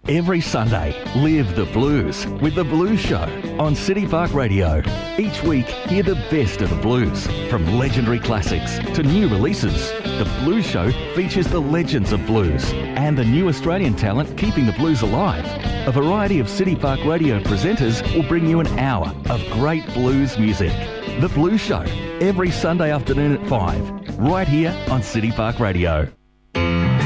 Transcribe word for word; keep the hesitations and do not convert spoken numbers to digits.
Every Sunday, live the blues with The Blues Show on City Park Radio. Each week, hear the best of the blues, from legendary classics to new releases. The Blues Show features the legends of blues and the new Australian talent keeping the blues alive. A variety of City Park Radio presenters will bring you an hour of great blues music. The Blues Show, every Sunday afternoon at five, right here on City Park Radio.